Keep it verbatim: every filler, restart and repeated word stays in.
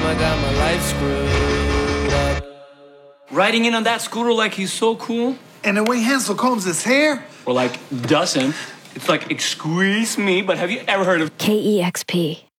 I got my life screwed up. Riding in on that scooter like he's so cool. And the way Hansel combs his hair. Or like doesn't. It's like, excuse me, but have you ever heard of K E X P.